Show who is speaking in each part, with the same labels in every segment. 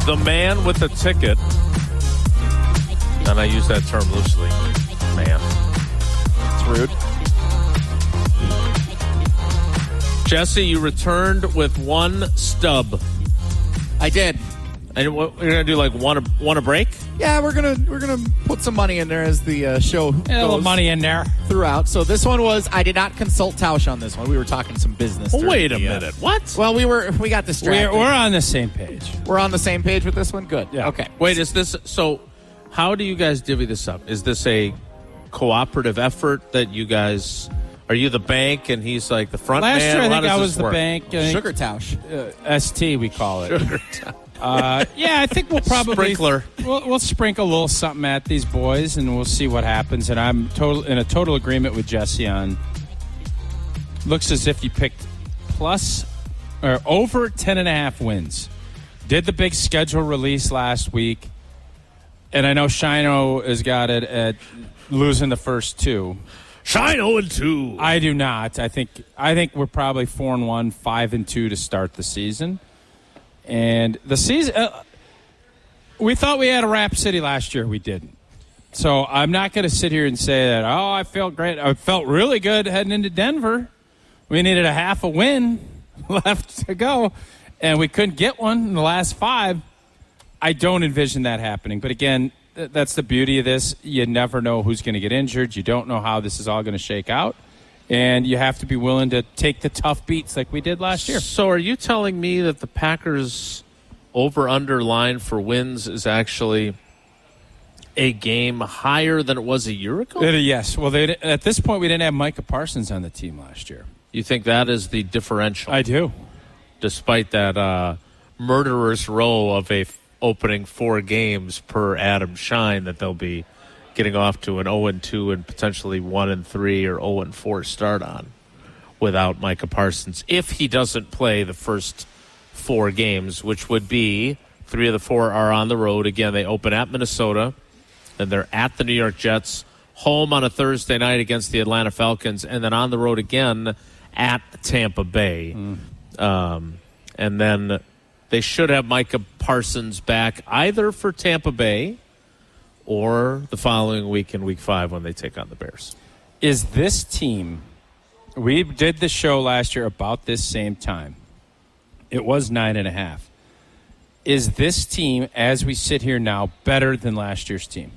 Speaker 1: the man with the ticket, and I use that term loosely, man.
Speaker 2: It's rude.
Speaker 1: Jesse, you returned with one stub.
Speaker 2: I did.
Speaker 1: And what, you're gonna do like one a break?
Speaker 2: Yeah, we're gonna put some money in there as the show goes
Speaker 3: a little money in there
Speaker 2: throughout. So this one was, I did not consult Tausch on this one. We were talking some business.
Speaker 1: Well, wait a minute. What?
Speaker 2: Well, we got distracted.
Speaker 3: We're on the same page.
Speaker 2: We're on the same page with this one. Good.
Speaker 3: Yeah.
Speaker 2: Okay.
Speaker 1: Wait, is this so? How do you guys divvy this up? Is this a cooperative effort that you guys? Are you the bank and he's like the front
Speaker 3: Last
Speaker 1: man?
Speaker 3: year, I
Speaker 1: How
Speaker 3: think
Speaker 1: does
Speaker 3: I
Speaker 1: this
Speaker 3: was the
Speaker 1: work?
Speaker 3: bank.
Speaker 2: Sugar Tausch.
Speaker 3: ST, we call it.
Speaker 1: Sugar Tausch.
Speaker 3: Yeah, I think we'll probably
Speaker 1: Sprinkler.
Speaker 3: We'll sprinkle a little something at these boys, and we'll see what happens. And I'm in a total agreement with Jesse on. Looks as if you picked plus or over 10.5 wins. Did the big schedule release last week, and I know Shino has got it at losing the first two.
Speaker 1: Shine 0-2.
Speaker 3: I do not. I think we're probably 4-1, 5-2 to start the season. And the season, we thought we had a Rap City last year. We didn't. So I'm not going to sit here and say that, oh, I felt great. I felt really good heading into Denver. We needed a half a win left to go, and we couldn't get one in the last 5. I don't envision that happening. But, again, that's the beauty of this. You never know who's going to get injured. You don't know how this is all going to shake out. And you have to be willing to take the tough beats like we did last year.
Speaker 1: So are you telling me that the Packers' over-under line for wins is actually a game higher than it was a year ago?
Speaker 3: Yes. Well, at this point, we didn't have Micah Parsons on the team last year.
Speaker 1: You think that is the differential?
Speaker 3: I do.
Speaker 1: Despite that murderer's row of opening 4 games per Adam Shine that they'll be getting off to an 0-2 and potentially 1-3 or 0-4 start on without Micah Parsons. If he doesn't play the first 4 games, which would be 3 of the 4 are on the road. Again, they open at Minnesota, and they're at the New York Jets, home on a Thursday night against the Atlanta Falcons, and then on the road again at Tampa Bay. And then they should have Micah Parsons back either for Tampa Bay or the following week in Week 5 when they take on the Bears.
Speaker 3: Is this team, we did the show last year about this same time. It was 9.5. Is this team, as we sit here now, better than last year's team?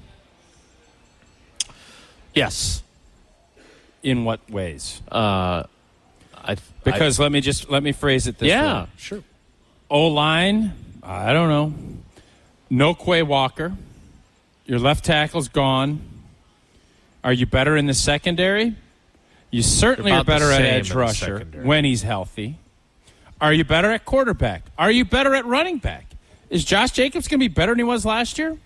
Speaker 1: Yes.
Speaker 3: In what ways?
Speaker 1: Because
Speaker 3: let me phrase it this way.
Speaker 1: Yeah, sure.
Speaker 3: O-line, I don't know. No Quay Walker. Your left tackle's gone. Are you better in the secondary? You certainly are better at edge rusher when he's healthy. Are you better at quarterback? Are you better at running back? Is Josh Jacobs going to be better than he was last year?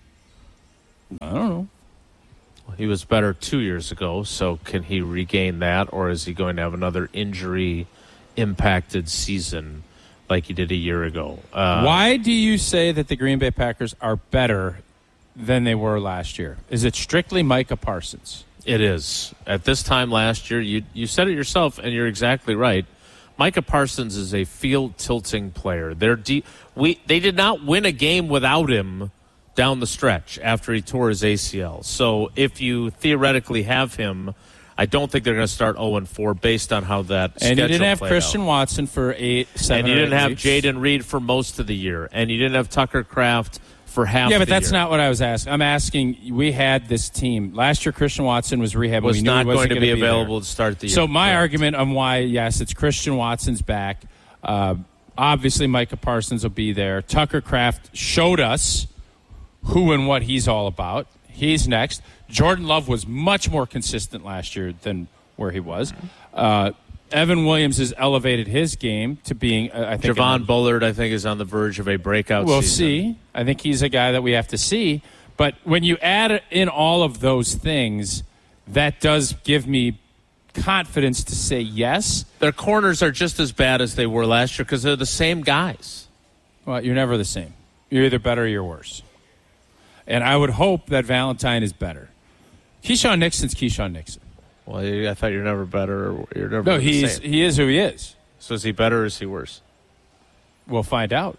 Speaker 3: I don't know.
Speaker 1: He was better 2 years ago, so can he regain that, or is he going to have another injury-impacted season like he did a year ago?
Speaker 3: Why do you say that the Green Bay Packers are better than they were last year? Is it strictly Micah Parsons?
Speaker 1: It is. At this time last year, you said it yourself, and you're exactly right. Micah Parsons is a field-tilting player. They did not win a game without him down the stretch after he tore his ACL. So if you theoretically have him, I don't think they're going to start 0-4 based on how that schedule played out.
Speaker 3: And you didn't have Christian Watson for 7 or 8 weeks.
Speaker 1: And you didn't have Jaden Reed for most of the year. And you didn't have Tucker Kraft for half of the year.
Speaker 3: Yeah, but that's not what I was asking. I'm asking, we had this team. Last year, Christian Watson was rehabbing.
Speaker 1: Was not going to be available
Speaker 3: there
Speaker 1: to start the year.
Speaker 3: So my argument on why, yes, it's Christian Watson's back. Obviously, Micah Parsons will be there. Tucker Kraft showed us who and what he's all about. He's next. Jordan Love was much more consistent last year than where he was. Evan Williams has elevated his game to being, I think...
Speaker 1: Javon Bullard, I think, is on the verge of a breakout
Speaker 3: season. We'll see. I think he's a guy that we have to see. But when you add in all of those things, that does give me confidence to say yes.
Speaker 1: Their corners are just as bad as they were last year because they're the same guys.
Speaker 3: Well, you're never the same. You're either better or you're worse. And I would hope that Valentine is better. Keyshawn Nixon's Keyshawn Nixon.
Speaker 1: Well, I thought you're never better. Or you're never
Speaker 3: he is who he is.
Speaker 1: So is he better or is he worse?
Speaker 3: We'll find out.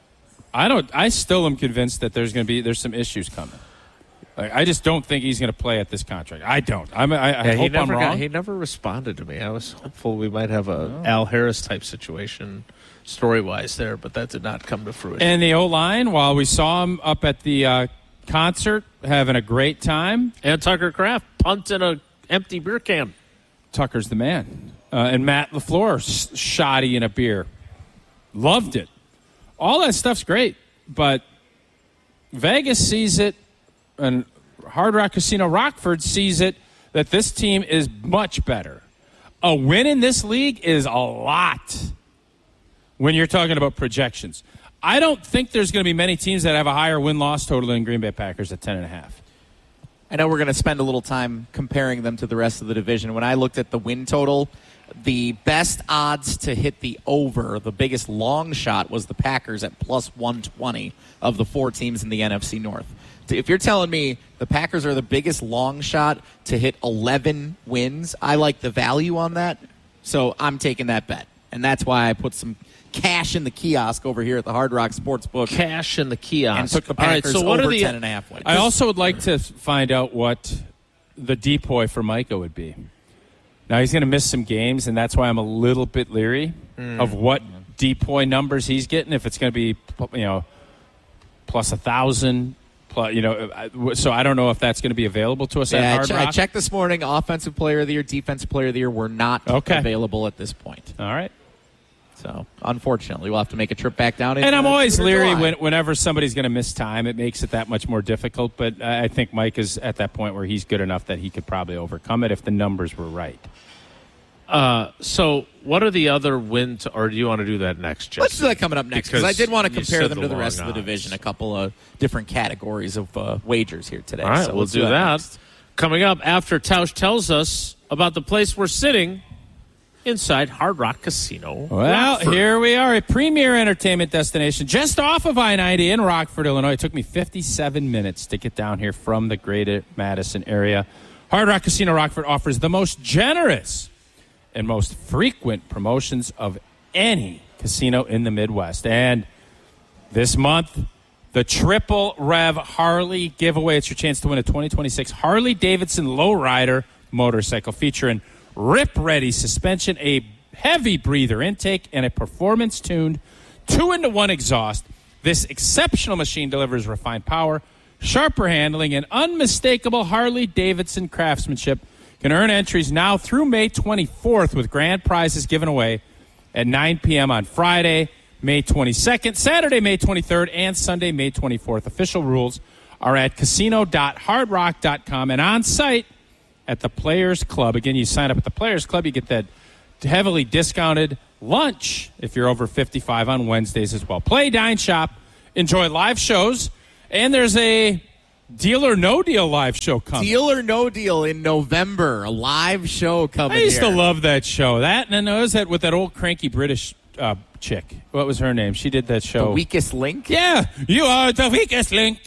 Speaker 3: I still am convinced that there's some issues coming. I just don't think he's going to play at this contract. I don't. I hope I'm wrong.
Speaker 1: He never responded to me. I was hopeful we might have a Al Harris type situation story-wise there, but that did not come to fruition.
Speaker 3: And the O-line, while we saw him up at the concert having a great time.
Speaker 1: And Tucker Kraft punting an empty beer can.
Speaker 3: Tucker's the man. And Matt LaFleur shoddy in a beer. Loved it. All that stuff's great, but Vegas sees it, and Hard Rock Casino Rockford sees it, that this team is much better. A win in this league is a lot when you're talking about projections. I don't think there's going to be many teams that have a higher win-loss total than Green Bay Packers at 10.5.
Speaker 2: I know we're going to spend a little time comparing them to the rest of the division. When I looked at the win total, the best odds to hit the over, the biggest long shot, was the Packers at plus 120 of the 4 teams in the NFC North. If you're telling me the Packers are the biggest long shot to hit 11 wins, I like the value on that, so I'm taking that bet. And that's why I put some cash in the kiosk over here at the Hard Rock Sportsbook.
Speaker 1: Cash in the kiosk.
Speaker 2: And took the Packers over 10.5 wins.
Speaker 3: I also would like to find out what the decoy for Micah would be. Now, he's going to miss some games, and that's why I'm a little bit leery of what decoy numbers he's getting, if it's going to be, plus 1,000. So I don't know if that's going to be available to us at Hard Rock.
Speaker 2: I checked this morning. Offensive Player of the Year, Defensive Player of the Year were not available at this point.
Speaker 3: All right.
Speaker 2: So, unfortunately, we'll have to make a trip back down.
Speaker 3: And I'm always leery whenever somebody's going to miss time. It makes it that much more difficult. But I think Mike is at that point where he's good enough that he could probably overcome it if the numbers were right.
Speaker 1: So what are the other wins, or do you want to do that next, Jesse?
Speaker 2: Let's do that coming up next, because I did want to compare them to the rest of the division, a couple of different categories of wagers here today.
Speaker 1: All right,
Speaker 2: so
Speaker 1: we'll do that.
Speaker 2: Next.
Speaker 1: Coming up after Tausch tells us about the place we're sitting inside Hard Rock Casino.
Speaker 3: Well,
Speaker 1: Rockford.
Speaker 3: Here we are, a premier entertainment destination just off of I-90 in Rockford, Illinois. It took me 57 minutes to get down here from the greater Madison area. Hard Rock Casino Rockford offers the most generous and most frequent promotions of any casino in the Midwest. And this month, the Triple Rev Harley giveaway. It's your chance to win a 2026 Harley-Davidson Lowrider motorcycle featuring rip-ready suspension, a heavy breather intake, and a performance-tuned 2-in-1 exhaust. This exceptional machine delivers refined power, sharper handling, and unmistakable Harley-Davidson craftsmanship. You can earn entries now through May 24th with grand prizes given away at 9 p.m. on Friday, May 22nd, Saturday, May 23rd, and Sunday, May 24th. Official rules are at casino.hardrock.com and on site at the Players Club. Again, you sign up at the Players Club, you get that heavily discounted lunch if you're over 55 on Wednesdays as well. Play, dine, shop, enjoy live shows, and there's a Deal or No Deal live show coming.
Speaker 2: Deal or No Deal in November, a live show coming.
Speaker 3: I used to love that show. That, and I was that with that old cranky British chick. What was her name? She did that show.
Speaker 2: The Weakest Link?
Speaker 3: Yeah, you are the weakest link.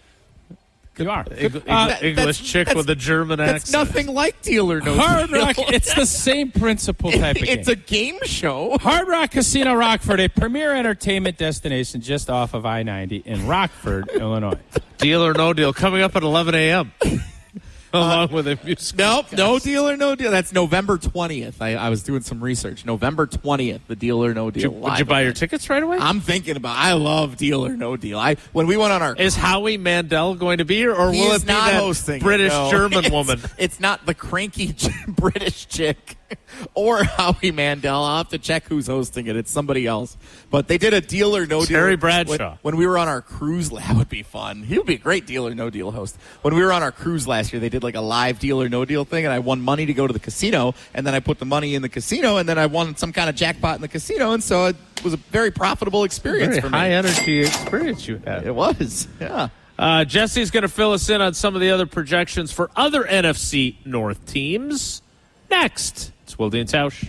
Speaker 3: You are.
Speaker 1: English chick with a German accent.
Speaker 2: That's nothing like Deal or No
Speaker 3: Hard
Speaker 2: Deal.
Speaker 3: Rock, it's the same principle type of game.
Speaker 2: It's a game show.
Speaker 3: Hard Rock Casino Rockford, a premier entertainment destination just off of I-90 in Rockford, Illinois.
Speaker 1: Deal or No Deal coming up at 11 a.m. Along with a music.
Speaker 2: Nope, no Deal or No Deal. That's November 20th. I was doing some research. November 20th, the Deal or No Deal.
Speaker 1: Would you buy your tickets right away?
Speaker 2: I'm thinking about. I love Deal or No Deal. When we went on our,
Speaker 1: is Howie Mandel going to be here, or will it be that British German woman?
Speaker 2: It's not the cranky British chick or Howie Mandel. I'll have to check who's hosting it. It's somebody else. But they did a Deal or No Deal.
Speaker 1: Terry Bradshaw.
Speaker 2: When we were on our cruise, that would be fun. He would be a great Deal or No Deal host. When we were on our cruise last year, they did like a live Deal or No Deal thing, and I won money to go to the casino, and then I put the money in the casino, and then I won some kind of jackpot in the casino, and so it was a very profitable experience for me.
Speaker 1: High energy experience you had.
Speaker 2: It was, yeah.
Speaker 1: Jesse's going to fill us in on some of the other projections for other NFC North teams. Next, it's Wilde and Tausch.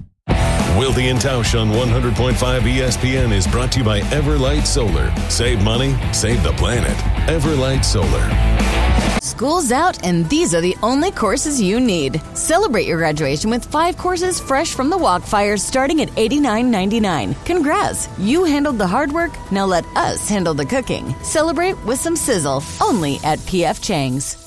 Speaker 4: Wilde and Tausch on 100.5 ESPN is brought to you by Everlight Solar. Save money, save the planet. Everlight Solar.
Speaker 5: School's out, and these are the only courses you need. Celebrate your graduation with 5 courses fresh from the Walkfires starting at $89.99. Congrats! You handled the hard work, now let us handle the cooking. Celebrate with some sizzle, only at P.F. Chang's.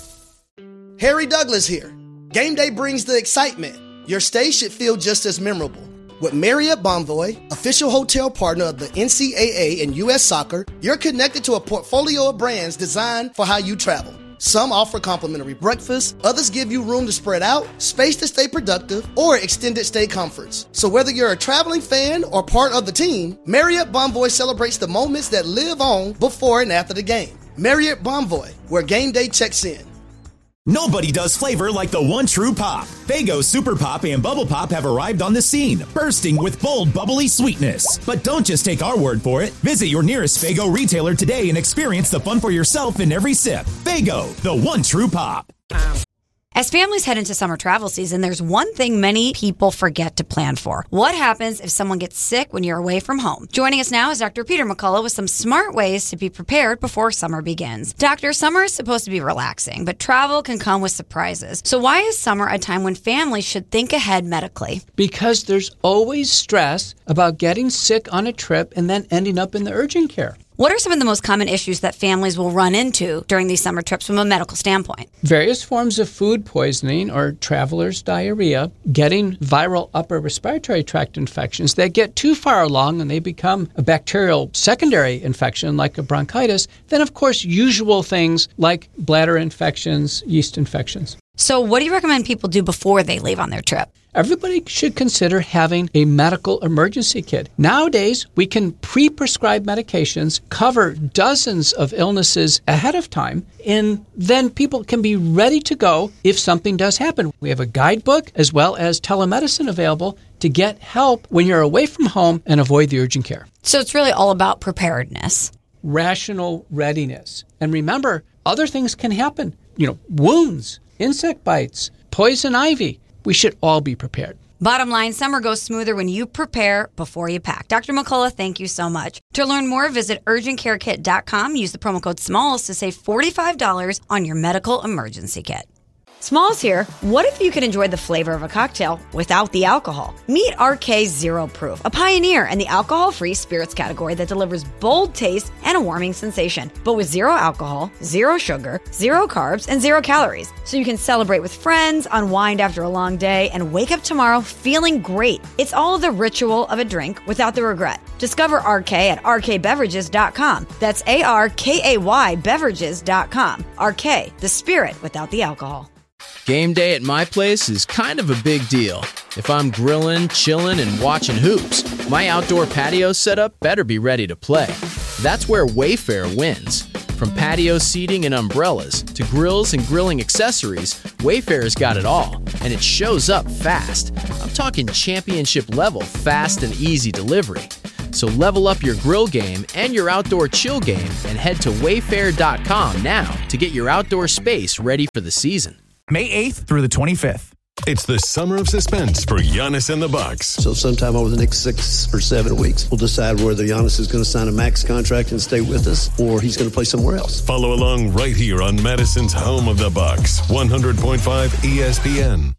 Speaker 6: Harry Douglas here. Game day brings the excitement. Your stay should feel just as memorable. With Marriott Bonvoy, official hotel partner of the NCAA and U.S. Soccer, you're connected to a portfolio of brands designed for how you travel. Some offer complimentary breakfast, others give you room to spread out, space to stay productive, or extended stay comforts. So whether you're a traveling fan or part of the team, Marriott Bonvoy celebrates the moments that live on before and after the game. Marriott Bonvoy, where game day checks in.
Speaker 7: Nobody does flavor like the one true pop. Faygo Super Pop and Bubble Pop have arrived on the scene, bursting with bold, bubbly sweetness. But don't just take our word for it. Visit your nearest Faygo retailer today and experience the fun for yourself in every sip. Faygo, the one true pop.
Speaker 8: As families head into summer travel season, there's one thing many people forget to plan for. What happens if someone gets sick when you're away from home? Joining us now is Dr. Peter McCullough with some smart ways to be prepared before summer begins. Doctor, summer is supposed to be relaxing, but travel can come with surprises. So why is summer a time when families should think ahead medically?
Speaker 9: Because there's always stress about getting sick on a trip and then ending up in the urgent care.
Speaker 8: What are some of the most common issues that families will run into during these summer trips from a medical standpoint?
Speaker 9: Various forms of food poisoning or traveler's diarrhea, getting viral upper respiratory tract infections that get too far along and they become a bacterial secondary infection like a bronchitis. Then, of course, usual things like bladder infections, yeast infections.
Speaker 8: So what do you recommend people do before they leave on their trip?
Speaker 9: Everybody should consider having a medical emergency kit. Nowadays, we can pre-prescribe medications, cover dozens of illnesses ahead of time, and then people can be ready to go if something does happen. We have a guidebook as well as telemedicine available to get help when you're away from home and avoid the urgent care.
Speaker 8: So it's really all about preparedness.
Speaker 9: Rational readiness. And remember, other things can happen. Wounds, insect bites, poison ivy. We should all be prepared.
Speaker 8: Bottom line, summer goes smoother when you prepare before you pack. Dr. McCullough, thank you so much. To learn more, visit urgentcarekit.com. Use the promo code SMALLS to save $45 on your medical emergency kit. Smalls here. What if you could enjoy the flavor of a cocktail without the alcohol? Meet RK Zero Proof, a pioneer in the alcohol-free spirits category that delivers bold taste and a warming sensation, but with zero alcohol, zero sugar, zero carbs, and 0 calories. So you can celebrate with friends, unwind after a long day, and wake up tomorrow feeling great. It's all the ritual of a drink without the regret. Discover RK at rkbeverages.com. That's ARKAY beverages.com. RK, the spirit without the alcohol.
Speaker 10: Game day at my place is kind of a big deal. If I'm grilling, chilling, and watching hoops, my outdoor patio setup better be ready to play. That's where Wayfair wins. From patio seating and umbrellas to grills and grilling accessories, Wayfair's got it all, and it shows up fast. I'm talking championship level fast and easy delivery. So level up your grill game and your outdoor chill game and head to wayfair.com now to get your outdoor space ready for the season.
Speaker 7: May 8th through the 25th.
Speaker 4: It's the summer of suspense for Giannis and the Bucks.
Speaker 11: So sometime over the next 6 or 7 weeks, we'll decide whether Giannis is going to sign a max contract and stay with us, or he's going to play somewhere else.
Speaker 4: Follow along right here on Madison's home of the Bucks, 100.5 ESPN.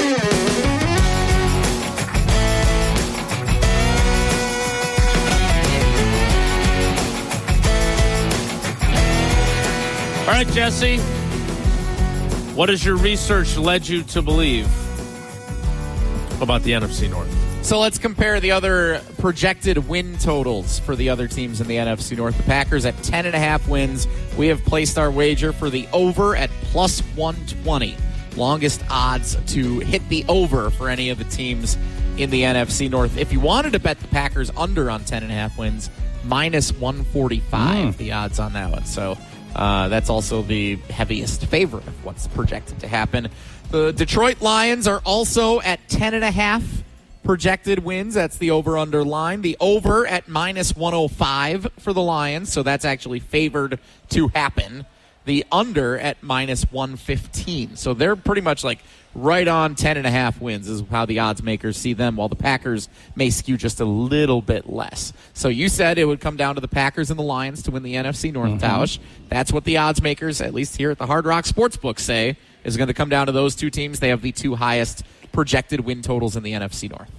Speaker 1: All right, Jesse. What has your research led you to believe about the NFC North?
Speaker 2: So let's compare the other projected win totals for the other teams in the NFC North. The Packers at 10.5 wins. We have placed our wager for the over at plus 120. Longest odds to hit the over for any of the teams in the NFC North. If you wanted to bet the Packers under on 10.5 wins, minus 145 the odds on that one. So that's also the heaviest favorite of what's projected to happen. The Detroit Lions are also at 10.5 projected wins. That's the over-under line. The over at minus 105 for the Lions, so that's actually favored to happen. The under at minus 115. So they're pretty much like right on 10.5 wins is how the odds makers see them, while the Packers may skew just a little bit less. So you said it would come down to the Packers and the Lions to win the NFC North, Tausch. That's what the odds makers, at least here at the Hard Rock Sportsbook, say is going to come down to those two teams. They have the two highest projected win totals in the NFC North.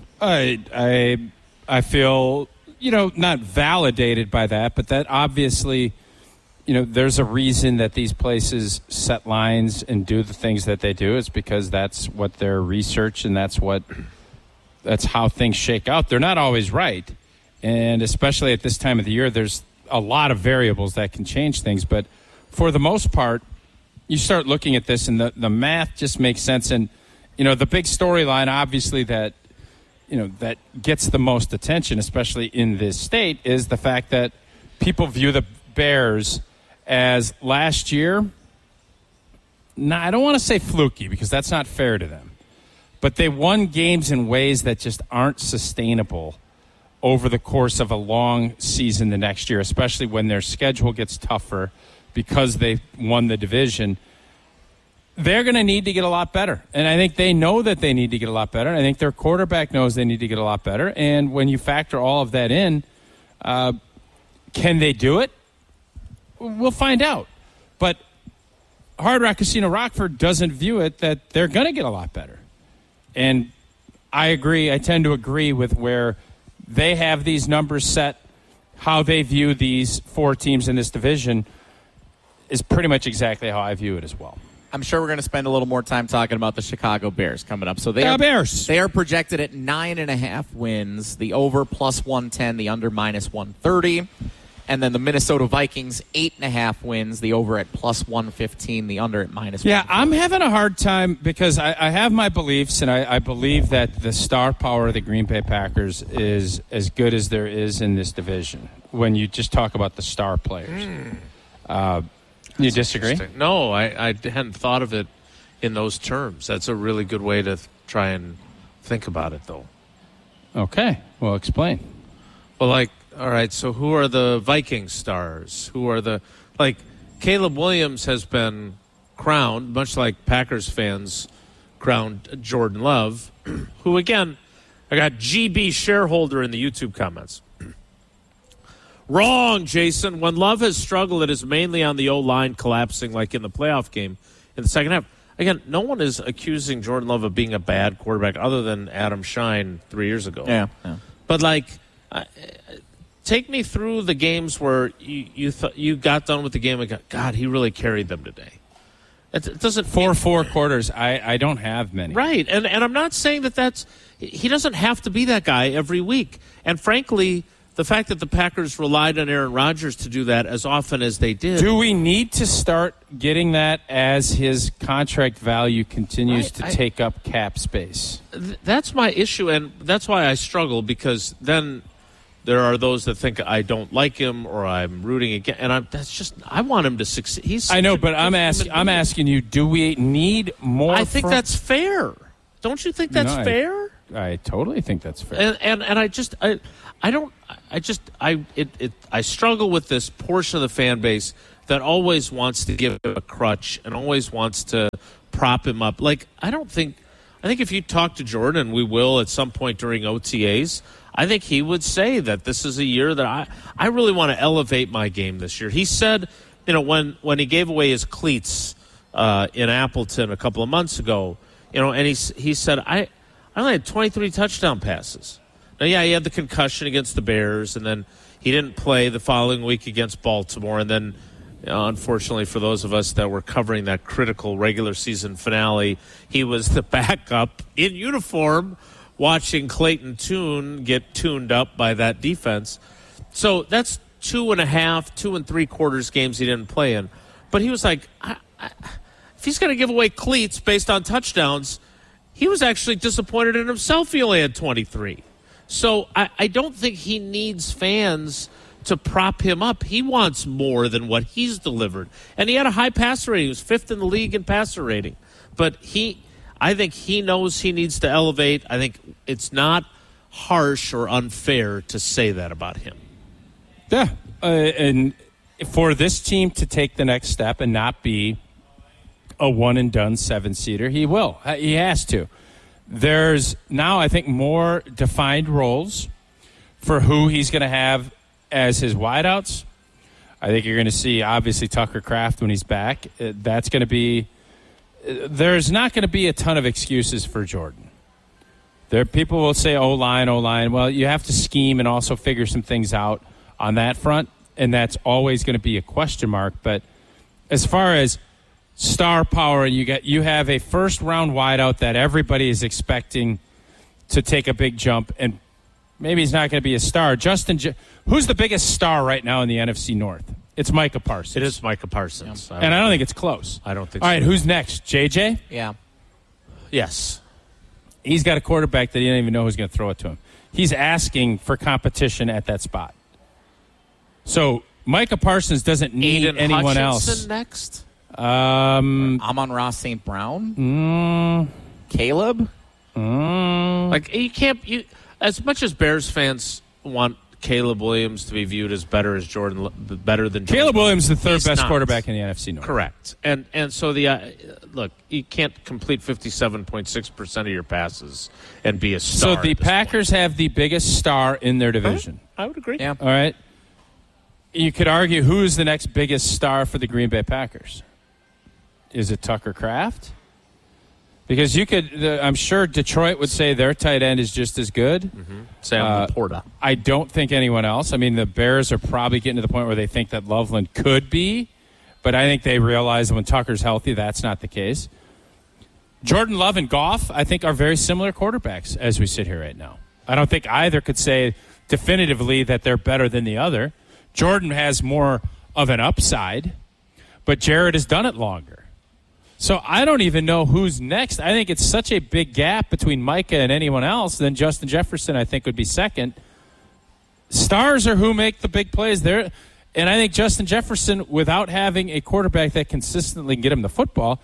Speaker 3: I feel, not validated by that, but that obviously, there's a reason that these places set lines and do the things that they do. It's because that's what their research and that's how things shake out. They're not always right. And especially at this time of the year, there's a lot of variables that can change things. But for the most part, you start looking at this and the math just makes sense. And, the big storyline, obviously, that gets the most attention, especially in this state, is the fact that people view the Bears as last year, I don't want to say fluky because that's not fair to them, but they won games in ways that just aren't sustainable over the course of a long season the next year, especially when their schedule gets tougher because they won the division. They're going to need to get a lot better. And I think they know that they need to get a lot better. And I think their quarterback knows they need to get a lot better. And when you factor all of that in, can they do it? We'll find out. But Hard Rock Casino Rockford doesn't view it that they're going to get a lot better. And I agree. I tend to agree with where they have these numbers set. How they view these four teams in this division is pretty much exactly how I view it as well.
Speaker 2: I'm sure we're going to spend a little more time talking about the Chicago Bears coming up. So
Speaker 3: Bears.
Speaker 2: They are projected at 9.5 wins, the over plus 110, the under minus 130. And then the Minnesota Vikings, 8.5 wins, the over at plus 115, the under at minus 1.
Speaker 3: Yeah, I'm having a hard time because I have my beliefs, and I believe that the star power of the Green Bay Packers is as good as there is in this division when you just talk about the star players. You disagree?
Speaker 1: No, I hadn't thought of it in those terms. That's a really good way to try and think about it, though.
Speaker 3: Okay, well, explain.
Speaker 1: Well, all right, so who are the Viking stars? Who are Caleb Williams has been crowned, much like Packers fans crowned Jordan Love, who, again, I got GB shareholder in the YouTube comments. Wrong, Jason. When Love has struggled, it is mainly on the O-line collapsing like in the playoff game in the second half. Again, no one is accusing Jordan Love of being a bad quarterback other than Adam Shine 3 years ago.
Speaker 2: Yeah.
Speaker 1: But, take me through the games where you got done with the game and got, God, he really carried them today. It doesn't
Speaker 3: four quarters. I don't have many.
Speaker 1: Right, and I'm not saying that's he doesn't have to be that guy every week. And frankly, the fact that the Packers relied on Aaron Rodgers to do that as often as they did.
Speaker 3: Do we need to start getting that as his contract value continues to take up cap space?
Speaker 1: That's my issue, and that's why I struggle, because then there are those that think I don't like him or I'm rooting against, and I want him to succeed.
Speaker 3: I know, but I'm asking you, do we need more?
Speaker 1: I think that's fair. Don't you think that's fair?
Speaker 3: I totally think that's fair.
Speaker 1: And I struggle with this portion of the fan base that always wants to give him a crutch and always wants to prop him up. I think if you talk to Jordan, and we will at some point during OTAs, I think he would say that this is a year that I really want to elevate my game this year. He said, when he gave away his cleats in Appleton a couple of months ago, and he said, I only had 23 touchdown passes. Now, yeah, he had the concussion against the Bears, and then he didn't play the following week against Baltimore, and then unfortunately for those of us that were covering that critical regular season finale, he was the backup in uniform watching Clayton Tune get tuned up by that defense. So that's 2.5, 2 3/4 games he didn't play in. But he was like, if he's going to give away cleats based on touchdowns, he was actually disappointed in himself he only had 23. So I don't think he needs fans to prop him up. He wants more than what he's delivered. And he had a high passer rating. He was 5th in the league in passer rating. But I think he knows he needs to elevate. I think it's not harsh or unfair to say that about him.
Speaker 3: Yeah. And for this team to take the next step and not be a one-and-done 7-seater, he will. He has to. There's now, I think, more defined roles for who he's going to have as his wideouts. I think you're going to see, obviously, Tucker Kraft when he's back. That's going to be – there's not going to be a ton of excuses for Jordan. People will say, O-line. Well, you have to scheme and also figure some things out on that front, and that's always going to be a question mark. But as far as star power, you have a first-round wideout that everybody is expecting to take a big jump, and maybe he's not going to be a star. Who's the biggest star right now in the NFC North? It's Micah Parsons.
Speaker 1: It is Micah Parsons.
Speaker 3: Yeah. And I don't think it's close.
Speaker 1: I don't think
Speaker 3: so. All right,
Speaker 1: so.
Speaker 3: Who's next? JJ?
Speaker 2: Yeah.
Speaker 1: Yes.
Speaker 3: He's got a quarterback that he doesn't even know who's going to throw it to him. He's asking for competition at that spot. So Micah Parsons doesn't need
Speaker 1: Aiden
Speaker 3: anyone
Speaker 1: Hutchinson
Speaker 3: else.
Speaker 1: Next?
Speaker 2: Amon-Ra St. Brown? Caleb?
Speaker 1: Like, you can't as much as Bears fans want Caleb Williams to be viewed as better than Jordan.
Speaker 3: Caleb Williams, the third best quarterback in the NFC North.
Speaker 1: Correct. And so look, you can't complete 57.6% of your passes and be a star.
Speaker 3: So the Packers have the biggest star in their division.
Speaker 1: I would agree.
Speaker 2: Yeah.
Speaker 3: All right. You could argue who is the next biggest star for the Green Bay Packers. Is it Tucker Kraft? Because I'm sure Detroit would say their tight end is just as good.
Speaker 1: Mm-hmm. Sam Laporta.
Speaker 3: I don't think anyone else. I mean, the Bears are probably getting to the point where they think that Loveland could be, but I think they realize that when Tucker's healthy, that's not the case. Jordan Love and Goff, I think, are very similar quarterbacks as we sit here right now. I don't think either could say definitively that they're better than the other. Jordan has more of an upside, but Jared has done it longer. So I don't even know who's next. I think it's such a big gap between Micah and anyone else. Then Justin Jefferson, I think, would be second. Stars are who make the big plays there. And I think Justin Jefferson, without having a quarterback that consistently can get him the football,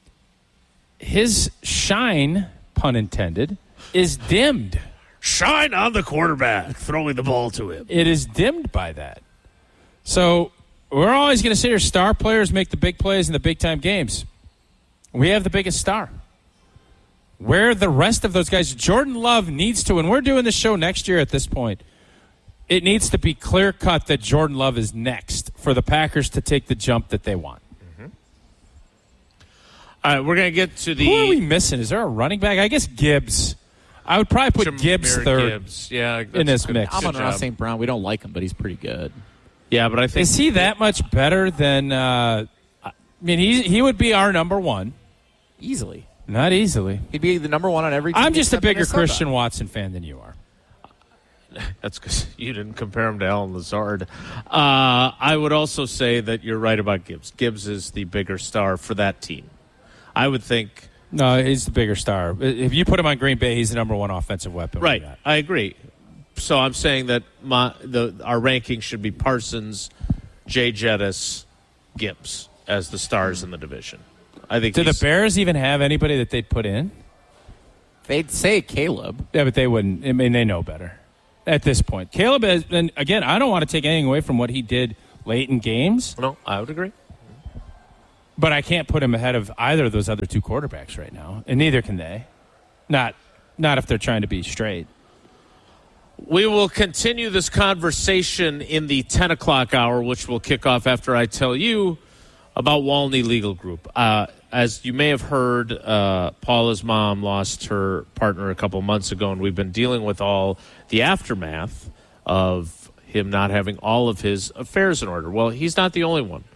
Speaker 3: his shine, pun intended, is dimmed.
Speaker 1: Shine on the quarterback, throwing the ball to him.
Speaker 3: It is dimmed by that. So we're always going to say our star players make the big plays in the big-time games. We have the biggest star. Where are the rest of those guys? Jordan Love needs to, and we're doing the show next year at this point, it needs to be clear-cut that Jordan Love is next for the Packers to take the jump that they want.
Speaker 1: Mm-hmm. All right, we're going to get to the...
Speaker 3: Who are we missing? Is there a running back? I guess Gibbs. I would probably put Gibbs third
Speaker 1: Gibbs. Yeah,
Speaker 3: in this mix.
Speaker 2: Amon-Ra St. Brown, we don't like him, but he's pretty good.
Speaker 1: Yeah, but I think...
Speaker 3: Is he that much better than... I mean, he would be our number one.
Speaker 2: Easily.
Speaker 3: Not easily.
Speaker 2: He'd be the number one on every team.
Speaker 3: I'm just a bigger
Speaker 2: Minnesota.
Speaker 3: Christian Watson fan than you are.
Speaker 1: That's because you didn't compare him to Alan Lazard. I would also say that you're right about Gibbs. Gibbs is the bigger star for that team. I would think...
Speaker 3: No, he's the bigger star. If you put him on Green Bay, he's the number one offensive weapon.
Speaker 1: Right. I agree. So I'm saying that our ranking should be Parsons, Jay Jettis, Gibbs as the stars in the division. I think.
Speaker 3: Do the Bears even have anybody that they'd put in?
Speaker 2: They'd say Caleb.
Speaker 3: Yeah, but they wouldn't. I mean, they know better at this point. Caleb has, and again, I don't want to take anything away from what he did late in games.
Speaker 1: No, I would agree.
Speaker 3: But I can't put him ahead of either of those other two quarterbacks right now, and neither can they. Not if they're trying to be straight.
Speaker 1: We will continue this conversation in the 10 o'clock hour, which will kick off after I tell you about Walney Legal Group. As you may have heard, Paula's mom lost her partner a couple months ago, and we've been dealing with all the aftermath of him not having all of his affairs in order. Well, he's not the only one.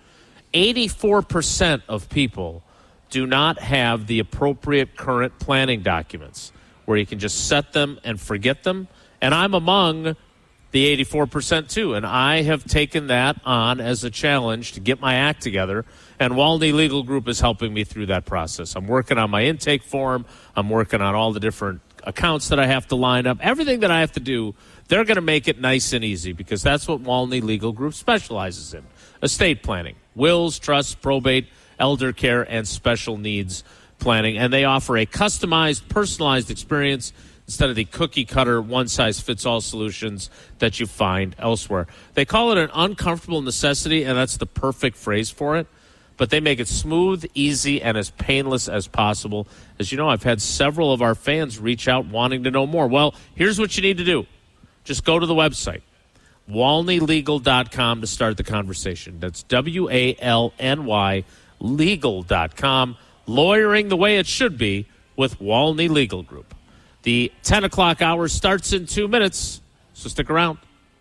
Speaker 1: 84% of people do not have the appropriate current planning documents where you can just set them and forget them. And I'm among the 84% too. And I have taken that on as a challenge to get my act together. And Walney Legal Group is helping me through that process. I'm working on my intake form. I'm working on all the different accounts that I have to line up. Everything that I have to do, they're going to make it nice and easy because that's what Walney Legal Group specializes in. Estate planning, wills, trusts, probate, elder care, and special needs planning. And they offer a customized, personalized experience instead of the cookie-cutter, one-size-fits-all solutions that you find elsewhere. They call it an uncomfortable necessity, and that's the perfect phrase for it. but they make it smooth, easy, and as painless as possible. As you know, I've had several of our fans reach out wanting to know more. Well, here's what you need to do. Just go to the website, WalneyLegal.com, to start the conversation. That's WALNY legal.com. Lawyering the way it should be with Walney Legal Group. The 10 o'clock hour starts in 2 minutes, so stick around.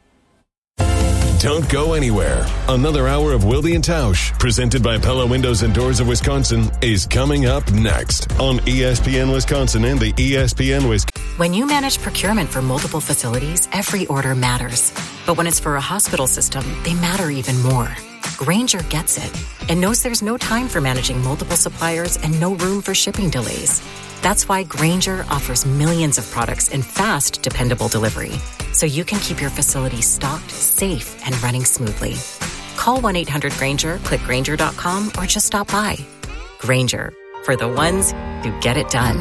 Speaker 4: Don't go anywhere. Another hour of Wilde and Tausch, presented by Pella Windows and Doors of Wisconsin, is coming up next on ESPN Wisconsin and the ESPN Wisconsin.
Speaker 12: When you manage procurement for multiple facilities, every order matters. But when it's for a hospital system, they matter even more. Grainger gets it and knows there's no time for managing multiple suppliers and no room for shipping delays. That's why Grainger offers millions of products in fast, dependable delivery, so you can keep your facility stocked, safe, and running smoothly. Call 1-800-GRAINGER, click Grainger.com, or just stop by. Grainger, for the ones who get it done.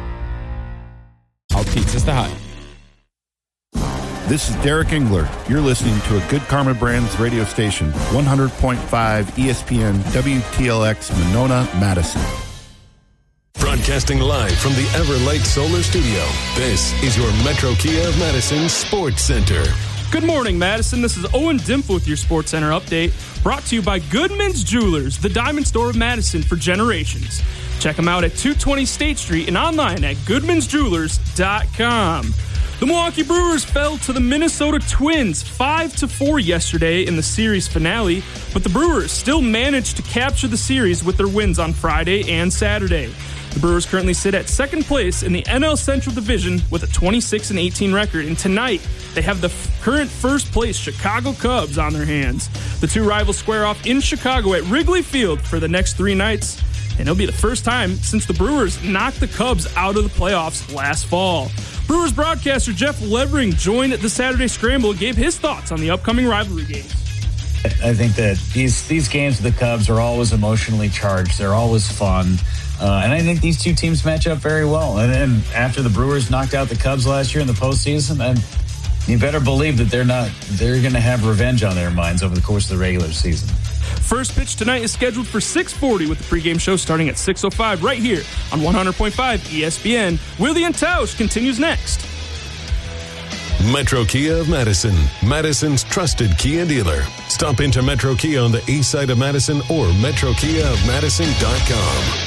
Speaker 3: All pizzas the hut.
Speaker 13: This is Derek Engler. You're listening to a Good Karma Brands radio station, 100.5 ESPN WTLX Monona, Madison.
Speaker 4: Broadcasting live from the Everlight Solar Studio, this is your Metro Kia of Madison Sports Center.
Speaker 14: Good morning, Madison. This is Owen Dimpf with your Sports Center update, brought to you by Goodman's Jewelers, the diamond store of Madison for generations. Check them out at 220 State Street and online at goodmansjewelers.com. The Milwaukee Brewers fell to the Minnesota Twins 5-4 yesterday in the series finale, but the Brewers still managed to capture the series with their wins on Friday and Saturday. The Brewers currently sit at second place in the NL Central Division with a 26-18 record, and tonight they have the current first place Chicago Cubs on their hands. The two rivals square off in Chicago at Wrigley Field for the next 3 nights, and it'll be the first time since the Brewers knocked the Cubs out of the playoffs last fall. Brewers broadcaster Jeff Levering joined the Saturday Scramble and gave his thoughts on the upcoming rivalry games.
Speaker 15: I think that these games with the Cubs are always emotionally charged. They're always fun. And I think these two teams match up very well. And after the Brewers knocked out the Cubs last year in the postseason, and you better believe that they're going to have revenge on their minds over the course of the regular season.
Speaker 14: First pitch tonight is scheduled for 6:40 with the pregame show starting at 6:05 right here on 100.5 ESPN. Wilde and Tausch continues next.
Speaker 4: Metro Kia of Madison, Madison's trusted Kia dealer. Stop into Metro Kia on the east side of Madison or metrokiaofmadison.com.